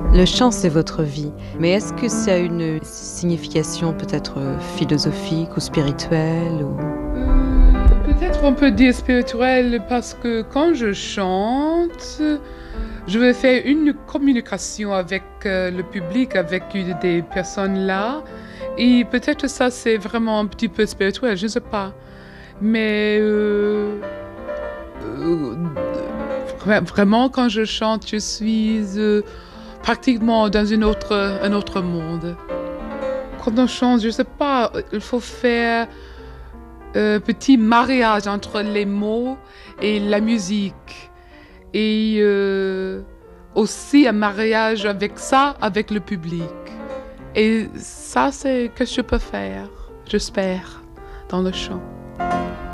Le chant, c'est votre vie. Mais est-ce que ça a une signification peut-être philosophique ou spirituelle ou... Peut-être on peut dire spirituel parce que quand je chante, je veux faire une communication avec le public, avec des personnes là. Et peut-être ça, c'est vraiment un petit peu spirituel, je ne sais pas. Mais vraiment, quand je chante, je suis pratiquement dans un autre monde. Quand on chante, je ne sais pas, il faut faire un petit mariage entre les mots et la musique. Et aussi un mariage avec ça, avec le public. Et ça, c'est ce que je peux faire, j'espère, dans le chant.